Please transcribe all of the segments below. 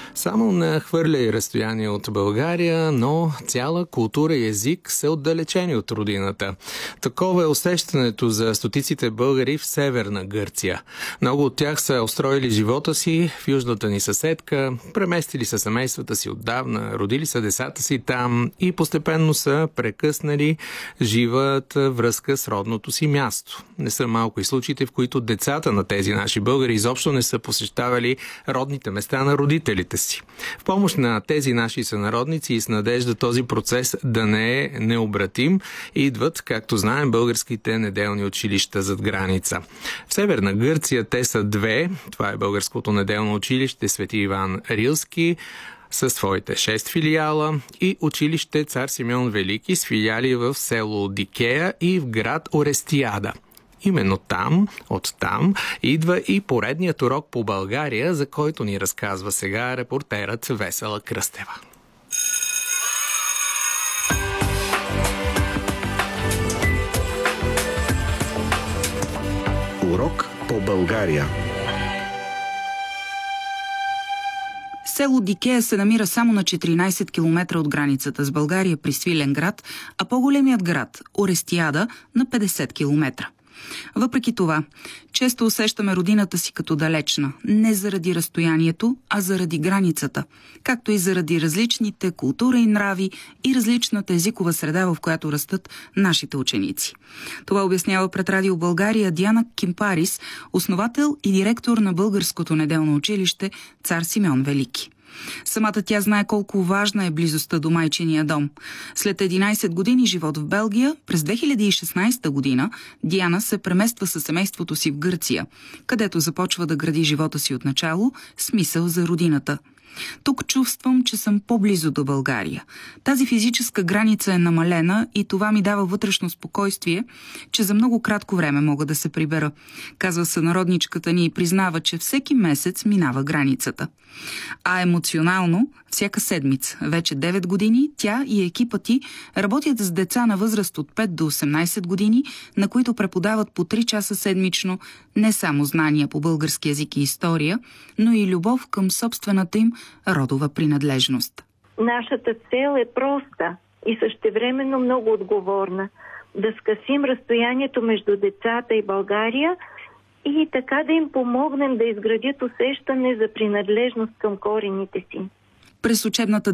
Само на хвърляй разстояние от България, но цяла култура и език са отдалечени от родината. Такова е усещането за стотиците българи в Северна Гърция. Много от тях са устроили живота си в южната ни съседка, преместили са семействата си отдавна, родили са децата си там и постепенно са прекъснали живата връзка с родното си място. Не са малко и случаите, в които децата на тези наши българи изобщо не са посещавали родните места на родителите си. В помощ на тези наши сънародници и с надежда този процес да не е необратим, идват, както знаем, българските неделни училища зад граница. В Северна Гърция те са две. Това е Българското неделно училище Свети Иван Рилски със своите 6 филиала и училище Цар Симеон Велики с филиали в село Дикея и в град Орестиада. Именно там, оттам, идва и поредният урок по България, за който ни разказва сега репортерът Весела Кръстева. Урок по България. Село Дикея се намира само на 14 км от границата с България при Свиленград, а по-големият град, Орестиада, на 50 км. Въпреки това, често усещаме родината си като далечна, не заради разстоянието, а заради границата, както и заради различните култура и нрави и различната езикова среда, в която растат нашите ученици. Това обяснява пред Радио България Диана Кимпарис, основател и директор на Българското неделно училище Цар Симеон Велики. Самата тя знае колко важна е близостта до майчиния дом. След 11 години живот в Белгия, през 2016 година Диана се премества със семейството си в Гърция, където започва да гради живота си от начало с мисъл за родината. Тук чувствам, че съм по-близо до България. Тази физическа граница е намалена и това ми дава вътрешно спокойствие, че за много кратко време мога да се прибера, казва сънародничката ни и признава, че всеки месец минава границата. А емоционално, всяка седмица, вече 9 години, тя и екипът ти работят с деца на възраст от 5 до 18 години, на които преподават по 3 часа седмично не само знания по български език и история, но и любов към собствената им родова принадлежност. Нашата цел е проста и същевременно много отговорна. Да скъсим разстоянието между децата и България и така да им помогнем да изградят усещане за принадлежност към корените си. През учебната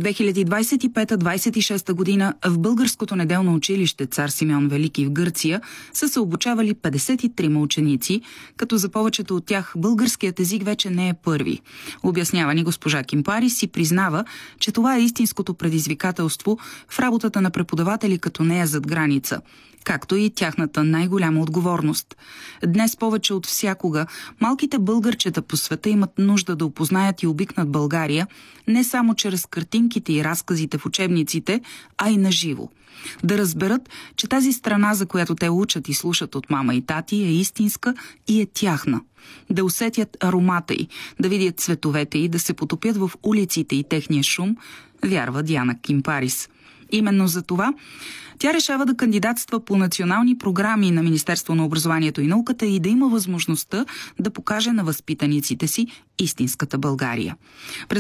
2025-26 година в Българското неделно училище Цар Симеон Велики в Гърция са се обучавали 53 ученици, като за повечето от тях българският език вече не е първи. Обяснява ни госпожа Кимпарис и признава, че това е истинското предизвикателство в работата на преподаватели като нея зад граница, както и тяхната най-голяма отговорност. Днес повече от всякога малките българчета по света имат нужда да опознаят и обикнат България не само чрез картинките и разказите в учебниците, а и наживо. Да разберат, че тази страна, за която те учат и слушат от мама и тати, е истинска и е тяхна. Да усетят аромата й, да видят цветовете й, да се потопят в улиците и техния шум, вярва Диана Кимпарис. Именно за това тя решава да кандидатства по национални програми на Министерство на образованието и науката и да има възможността да покаже на възпитаниците си истинската България. През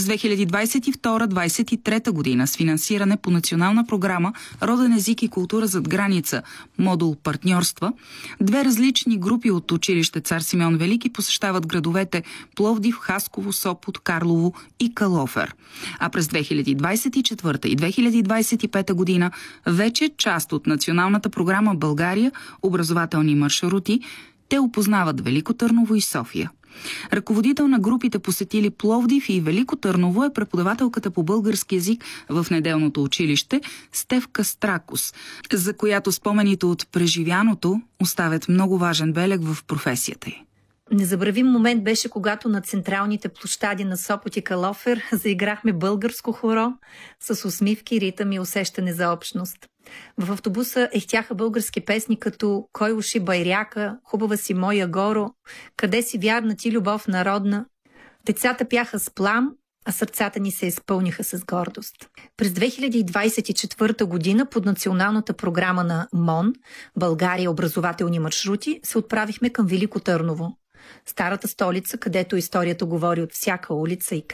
2022-2023 година с финансиране по национална програма Роден език и култура зад граница, модул партньорства, две различни групи от училище Цар Симеон Велики посещават градовете Пловдив, Хасково, Сопот, Карлово и Калофер. А през 2024 и 2025 година вече част от националната програма България образователни маршрути, те опознават Велико Търново и София. Ръководител на групите посетили Пловдив и Велико Търново е преподавателката по български език в неделното училище Стефка Стракос, за която спомените от преживяното оставят много важен белег в професията й. Незабравим момент беше, когато на централните площади на Сопот и Калофер заиграхме българско хоро с усмивки, ритъм и усещане за общност. В автобуса ехтяха български песни като «Кой уши байряка», «Хубава си моя горо», «Къде си вярна ти любов народна». Децата пяха с плам, а сърцата ни се изпълниха с гордост. През 2024 година под националната програма на МОН «България образователни маршрути» се отправихме към Велико Търново. Старата столица, където историята говори от всяка улица и